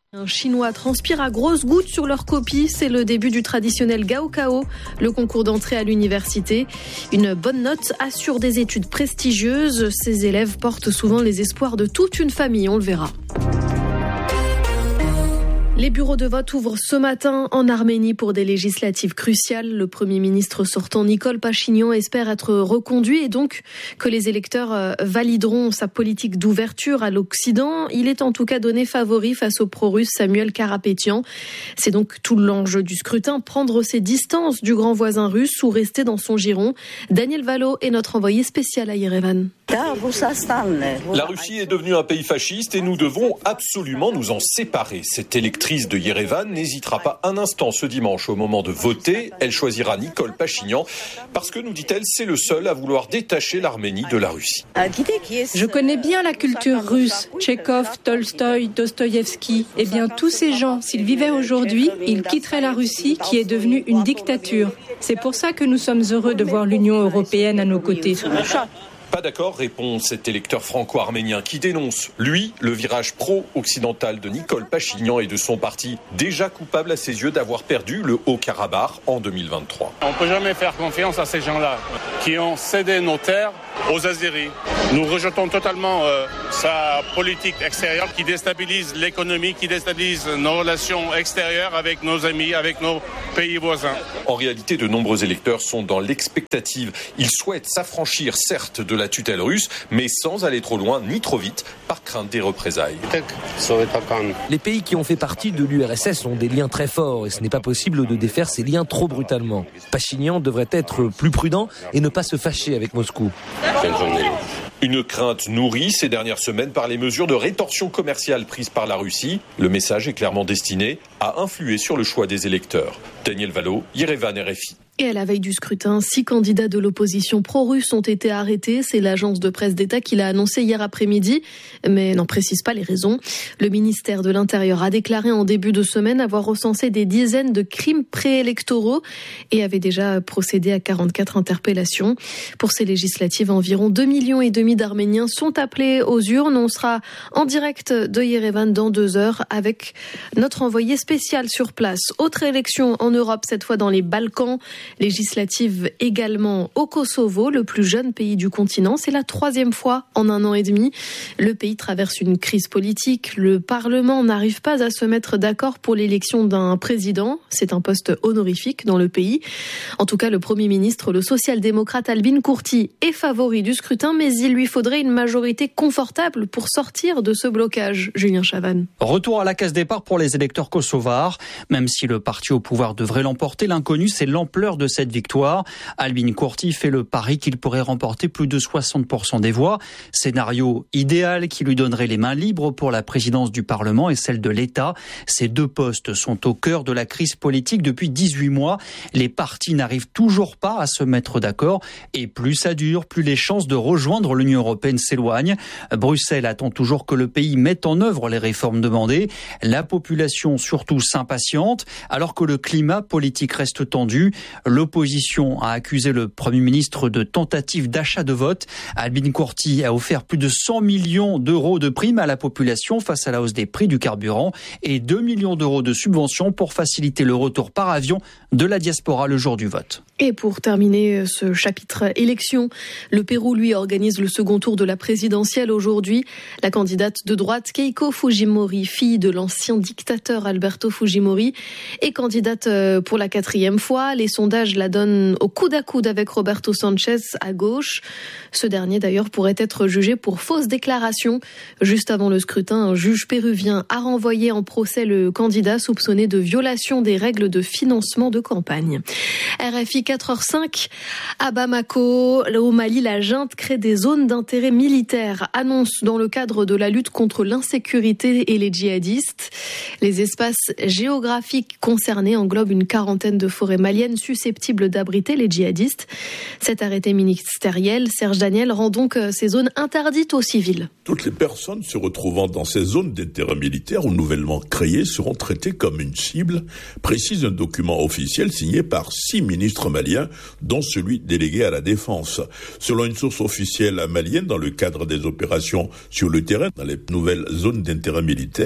Un Chinois transpire à grosses gouttes sur leur copie. C'est le début du traditionnel Gaokao, le concours d'entrée à l'université. Une bonne note assure des études prestigieuses. Ces élèves portent souvent les espoirs de toute une famille, on le verra. Les bureaux de vote ouvrent ce matin en Arménie pour des législatives cruciales. Le Premier ministre sortant Nicole Pachinian espère être reconduit et donc que les électeurs valideront sa politique d'ouverture à l'Occident. Il est en tout cas donné favori face au pro-russe Samuel Karapétian. C'est donc tout l'enjeu du scrutin, prendre ses distances du grand voisin russe ou rester dans son giron. Daniel Valo est notre envoyé spécial à Yerevan. La Russie est devenue un pays fasciste et nous devons absolument nous en séparer. Cette électrice de Yerevan n'hésitera pas un instant ce dimanche au moment de voter. Elle choisira Nicole Pachinian parce que, nous dit-elle, c'est le seul à vouloir détacher l'Arménie de la Russie. Je connais bien la culture russe, Tchekhov, Tolstoï, Dostoïevski. Eh bien, tous ces gens, s'ils vivaient aujourd'hui, ils quitteraient la Russie qui est devenue une dictature. C'est pour ça que nous sommes heureux de voir l'Union européenne à nos côtés. Pas d'accord, répond cet électeur franco-arménien qui dénonce, lui, le virage pro-occidental de Nicole Pachinian et de son parti, déjà coupable à ses yeux d'avoir perdu le Haut-Karabakh en 2023. On ne peut jamais faire confiance à ces gens-là qui ont cédé nos terres aux Azéris. Nous rejetons totalement sa politique extérieure qui déstabilise l'économie, qui déstabilise nos relations extérieures avec nos amis, avec nos pays voisins. En réalité, de nombreux électeurs sont dans l'expectative. Ils souhaitent s'affranchir, certes, de la tutelle russe, mais sans aller trop loin ni trop vite, par crainte des représailles. Les pays qui ont fait partie de l'URSS ont des liens très forts et ce n'est pas possible de défaire ces liens trop brutalement. Pachinian devrait être plus prudent et ne pas se fâcher avec Moscou. Une crainte nourrie ces dernières semaines par les mesures de rétorsion commerciale prises par la Russie. Le message est clairement destiné à influer sur le choix des électeurs. Daniel Valo, Yerevan, RFI. Et à la veille du scrutin, 6 candidats de l'opposition pro-russe ont été arrêtés. C'est l'agence de presse d'État qui l'a annoncé hier après-midi, mais n'en précise pas les raisons. Le ministère de l'Intérieur a déclaré en début de semaine avoir recensé des dizaines de crimes préélectoraux et avait déjà procédé à 44 interpellations. Pour ces législatives, environ 2,5 millions d'Arméniens sont appelés aux urnes. On sera en direct de Yerevan dans 2 heures avec notre envoyé spécial sur place. Autre élection en Europe, cette fois dans les Balkans. Législative également au Kosovo, le plus jeune pays du continent. C'est la 3e fois en 1 an et demi. Le pays traverse une crise politique. Le Parlement n'arrive pas à se mettre d'accord pour l'élection d'un président. C'est un poste honorifique dans le pays. En tout cas, le Premier ministre, le social-démocrate Albin Kurti, est favori du scrutin, mais il lui faudrait une majorité confortable pour sortir de ce blocage. Julien Chavannes. Retour à la case départ pour les électeurs kosovars. Même si le parti au pouvoir devrait l'emporter, l'inconnu, c'est l'ampleur de cette victoire. Albin Kurti fait le pari qu'il pourrait remporter plus de 60% des voix. Scénario idéal qui lui donnerait les mains libres pour la présidence du Parlement et celle de l'État. Ces 2 postes sont au cœur de la crise politique depuis 18 mois. Les partis n'arrivent toujours pas à se mettre d'accord et plus ça dure, plus les chances de rejoindre l'Union européenne s'éloignent. Bruxelles attend toujours que le pays mette en œuvre les réformes demandées. La population surtout s'impatiente alors que le climat politique reste tendu. L'opposition a accusé le Premier ministre de tentative d'achat de vote. Albin Kurti a offert plus de 100 millions d'euros de primes à la population face à la hausse des prix du carburant et 2 millions d'euros de subventions pour faciliter le retour par avion de la diaspora le jour du vote. Et pour terminer ce chapitre élection, le Pérou, lui, organise le second tour de la présidentielle aujourd'hui. La candidate de droite Keiko Fujimori, fille de l'ancien dictateur Alberto Fujimori, est candidate pour la 4e fois. Les sondages la donnent au coude à coude avec Roberto Sanchez à gauche. Ce dernier, d'ailleurs, pourrait être jugé pour fausse déclaration. Juste avant le scrutin, un juge péruvien a renvoyé en procès le candidat soupçonné de violation des règles de financement de campagne. RFI 4h05 à Bamako, au Mali, la junte crée des zones d'intérêt militaire, annonce dans le cadre de la lutte contre l'insécurité et les djihadistes. Les espaces géographiques concernés englobent une quarantaine de forêts maliennes susceptibles d'abriter les djihadistes. Cet arrêté ministériel, Serge Daniel, rend donc ces zones interdites aux civils. Toutes les personnes se retrouvant dans ces zones d'intérêt militaire ou nouvellement créées seront traitées comme une cible, précise un document officiel signé par 6 ministres maliens, dont celui délégué à la défense. Selon une source officielle malienne, dans le cadre des opérations sur le terrain, dans les nouvelles zones d'intérêt militaire,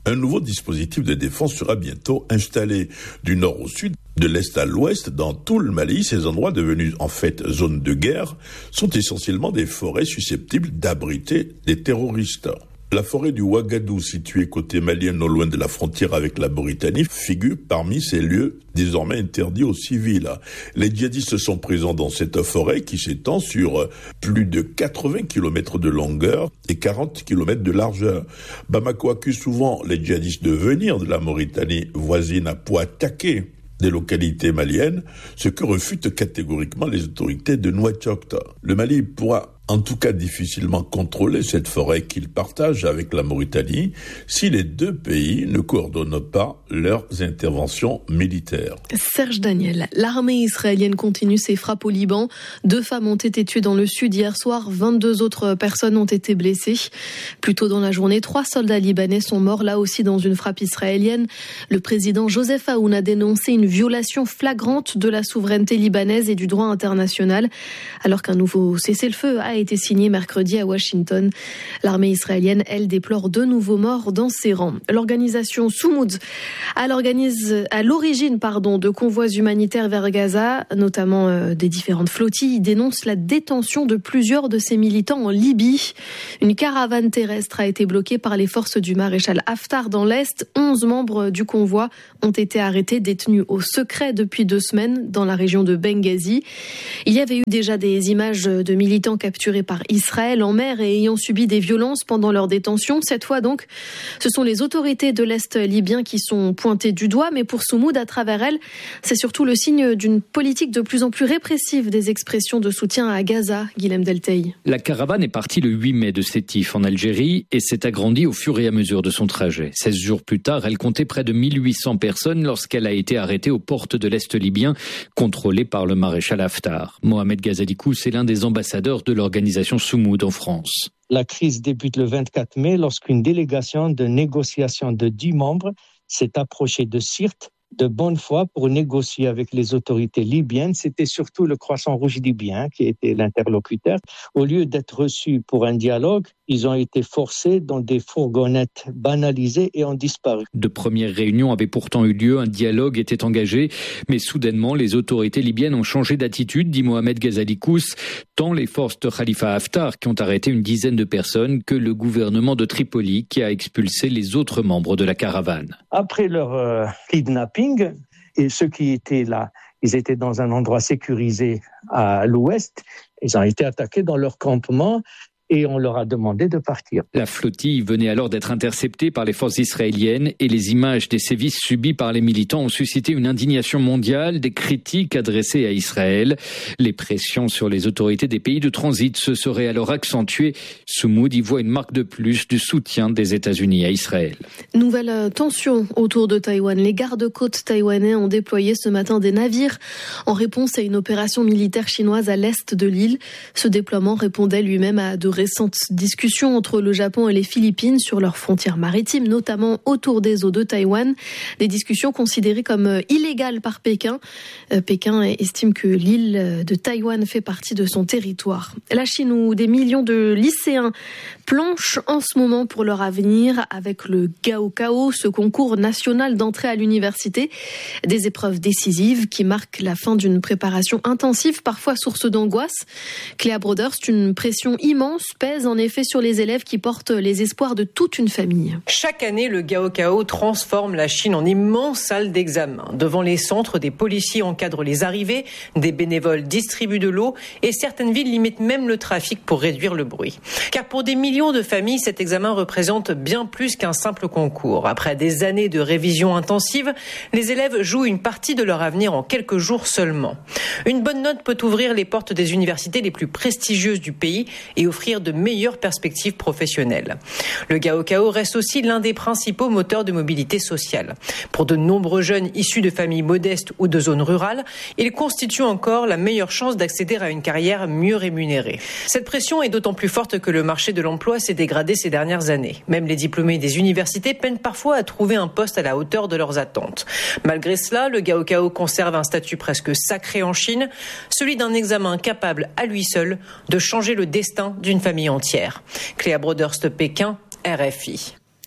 Un nouveau dispositif de défense sera bientôt installé du nord au sud, de l'est à l'ouest, dans tout le Mali. Ces endroits devenus en fait zones de guerre sont essentiellement des forêts susceptibles d'abriter des terroristes. La forêt du Ouagadou, située côté malien non loin de la frontière avec la Mauritanie, figure parmi ces lieux désormais interdits aux civils. Les djihadistes sont présents dans cette forêt qui s'étend sur plus de 80 km de longueur et 40 km de largeur. Bamako accuse souvent les djihadistes de venir de la Mauritanie voisine pour attaquer des localités maliennes, ce que refutent catégoriquement les autorités de Nouakchott. Le Mali pourra en tout cas difficilement contrôler cette forêt qu'il partage avec la Mauritanie si les deux pays ne coordonnent pas leurs interventions militaires. Serge Daniel, l'armée israélienne continue ses frappes au Liban. 2 femmes ont été tuées dans le sud hier soir, 22 autres personnes ont été blessées. Plus tôt dans la journée, 3 soldats libanais sont morts là aussi dans une frappe israélienne. Le président Joseph Aoun a dénoncé une violation flagrante de la souveraineté libanaise et du droit international, alors qu'un nouveau cessez-le-feu a été signé mercredi à Washington. L'armée israélienne, elle, déplore 2 nouveaux morts dans ses rangs. L'organisation Soumoud, à l'origine de convois humanitaires vers Gaza, notamment des différentes flottilles, dénonce la détention de plusieurs de ses militants en Libye. Une caravane terrestre a été bloquée par les forces du maréchal Haftar dans l'Est. 11 membres du convoi ont été arrêtés, détenus au secret depuis 2 semaines dans la région de Benghazi. Il y avait eu déjà des images de militants capturés par Israël en mer et ayant subi des violences pendant leur détention. Cette fois donc, ce sont les autorités de l'Est libyen qui sont pointées du doigt, mais pour Soumoud, à travers elle, c'est surtout le signe d'une politique de plus en plus répressive des expressions de soutien à Gaza. Guilhem Delteil. La caravane est partie le 8 mai de Sétif en Algérie et s'est agrandie au fur et à mesure de son trajet. 16 jours plus tard, elle comptait près de 1800 personnes lorsqu'elle a été arrêtée aux portes de l'Est libyen, contrôlée par le maréchal Haftar. Mohamed Ghazalikou, c'est l'un des ambassadeurs de l'organisation Soumoud en France. La crise débute le 24 mai lorsqu'une délégation de négociation de 10 membres s'est approchée de Sirte de bonne foi pour négocier avec les autorités libyennes. C'était surtout le Croissant Rouge libyen qui était l'interlocuteur. Au lieu d'être reçus pour un dialogue, ils ont été forcés dans des fourgonnettes banalisées et ont disparu. De premières réunions avaient pourtant eu lieu, un dialogue était engagé, mais soudainement les autorités libyennes ont changé d'attitude, dit Mohamed Ghazalikou, tant les forces de Khalifa Haftar qui ont arrêté une dizaine de personnes que le gouvernement de Tripoli qui a expulsé les autres membres de la caravane. Après leur kidnapping, et ceux qui étaient là, ils étaient dans un endroit sécurisé à l'ouest, ils ont été attaqués dans leur campement et on leur a demandé de partir. La flottille venait alors d'être interceptée par les forces israéliennes et les images des sévices subis par les militants ont suscité une indignation mondiale, des critiques adressées à Israël. Les pressions sur les autorités des pays de transit se seraient alors accentuées. Soumoud y voit une marque de plus du soutien des États-Unis à Israël. Nouvelle tension autour de Taïwan. Les gardes-côtes taïwanais ont déployé ce matin des navires en réponse à une opération militaire chinoise à l'est de l'île. Ce déploiement répondait lui-même à de récentes discussions entre le Japon et les Philippines sur leurs frontières maritimes, notamment autour des eaux de Taïwan. Des discussions considérées comme illégales par Pékin. Pékin estime que l'île de Taïwan fait partie de son territoire. La Chine, où des millions de lycéens planchent en ce moment pour leur avenir avec le Gaokao, ce concours national d'entrée à l'université. Des épreuves décisives qui marquent la fin d'une préparation intensive, parfois source d'angoisse. Cléa Broderst, une pression immense pèse en effet sur les élèves qui portent les espoirs de toute une famille. Chaque année, le Gaokao transforme la Chine en immense salle d'examen. Devant les centres, des policiers encadrent les arrivées, des bénévoles distribuent de l'eau et certaines villes limitent même le trafic pour réduire le bruit. Car pour des millions de familles, cet examen représente bien plus qu'un simple concours. Après des années de révision intensive, les élèves jouent une partie de leur avenir en quelques jours seulement. Une bonne note peut ouvrir les portes des universités les plus prestigieuses du pays et offrir de meilleures perspectives professionnelles. Le Gaokao reste aussi l'un des principaux moteurs de mobilité sociale. Pour de nombreux jeunes issus de familles modestes ou de zones rurales, il constitue encore la meilleure chance d'accéder à une carrière mieux rémunérée. Cette pression est d'autant plus forte que le marché de l'emploi s'est dégradé ces dernières années. Même les diplômés des universités peinent parfois à trouver un poste à la hauteur de leurs attentes. Malgré cela, le Gaokao conserve un statut presque sacré en Chine, celui d'un examen capable à lui seul de changer le destin d'une famille entière. Cléa Broderst, Pékin, RFI.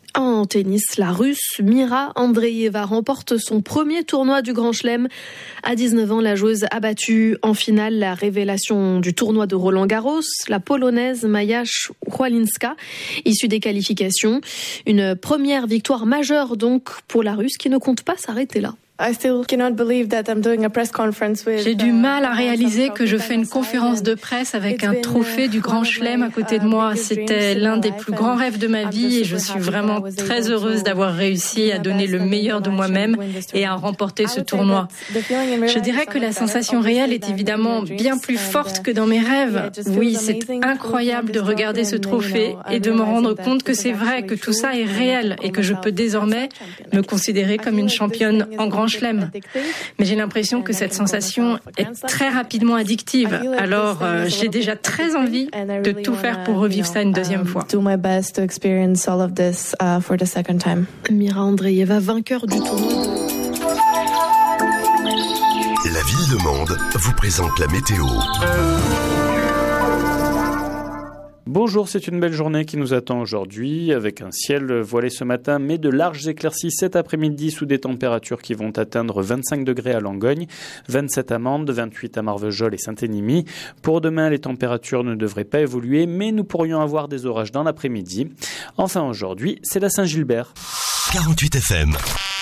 En tennis, la Russe Mira Andreeva remporte son premier tournoi du Grand Chelem. À 19 ans, la joueuse a battu en finale la révélation du tournoi de Roland-Garros, la Polonaise Maja Szwalinska, issue des qualifications. Une première victoire majeure donc pour la Russe qui ne compte pas s'arrêter là. J'ai du mal à réaliser que je fais une conférence de presse avec un trophée du Grand Chelem à côté de moi. C'était l'un des plus grands rêves de ma vie et je suis vraiment très heureuse d'avoir réussi à donner le meilleur de moi-même et à remporter ce tournoi. Je dirais que la sensation réelle est évidemment bien plus forte que dans mes rêves. Oui, c'est incroyable de regarder ce trophée et de me rendre compte que c'est vrai, que tout ça est réel et que je peux désormais me considérer comme une championne en Grand Chelem. Mais j'ai l'impression que cette sensation est très rapidement addictive. Alors, j'ai déjà très envie de tout faire pour revivre ça une deuxième fois. Mira Andreeva, vainqueur du tournoi. La Ville de Mende vous présente la météo. Bonjour, c'est une belle journée qui nous attend aujourd'hui avec un ciel voilé ce matin mais de larges éclaircies cet après-midi sous des températures qui vont atteindre 25 degrés à Langogne, 27 à Mende, 28 à Marvejols et Saint-Énimy. Pour demain, les températures ne devraient pas évoluer mais nous pourrions avoir des orages dans l'après-midi. Enfin aujourd'hui, c'est la Saint-Gilbert. 48 FM.